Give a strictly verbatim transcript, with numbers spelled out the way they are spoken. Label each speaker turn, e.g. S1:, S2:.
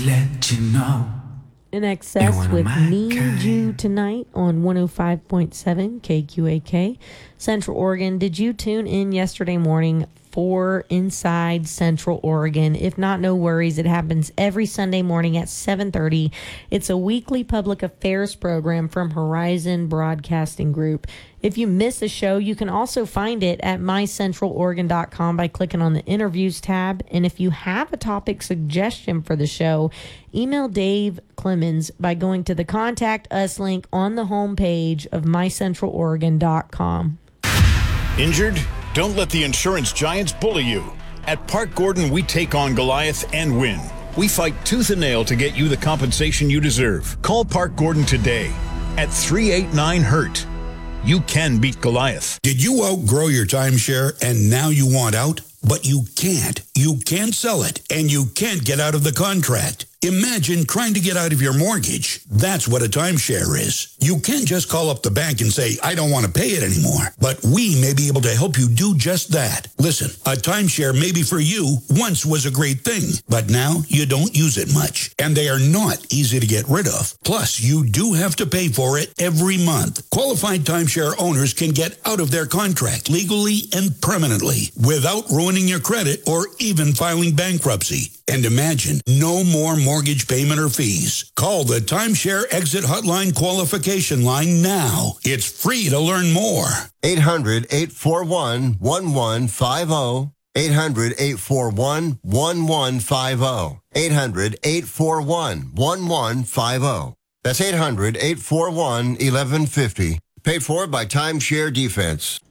S1: let you know.
S2: In Excess
S1: You're one of
S2: with
S1: my
S2: Need
S1: kind.
S2: You Tonight on one oh five point seven K Q A K, Central Oregon. Did you tune in yesterday morning for Inside Central Oregon? If not, no worries. It happens every Sunday morning at seven thirty. It's a weekly public affairs program from Horizon Broadcasting Group. If you miss a show, you can also find it at my central oregon dot com by clicking on the interviews tab. And if you have a topic suggestion for the show, email Dave Clemens by going to the Contact Us link on the homepage of my central oregon dot com.
S3: Injured? Don't let the insurance giants bully you. At Park Gordon, we take on Goliath and win. We fight tooth and nail to get you the compensation you deserve. Call Park Gordon today at three eight nine hurt. You can beat Goliath.
S4: Did you outgrow your timeshare and now you want out? But you can't. You can't sell it, and you can't get out of the contract. Imagine trying to get out of your mortgage. That's what a timeshare is. You can't just call up the bank and say, I don't want to pay it anymore. But we may be able to help you do just that. Listen, a timeshare maybe for you once was a great thing, but now you don't use it much. And they are not easy to get rid of. Plus, you do have to pay for it every month. Qualified timeshare owners can get out of their contract legally and permanently without ruining your credit or even filing bankruptcy. And imagine, no more mortgage payment or fees. Call the Timeshare Exit Hotline qualification line now. It's free to learn more.
S5: eight hundred, eight four one, one one five zero. eight hundred, eight four one, one one five zero. eight hundred, eight four one, one one five zero. That's eight hundred, eight four one, one one five zero. Paid for by Timeshare Defense.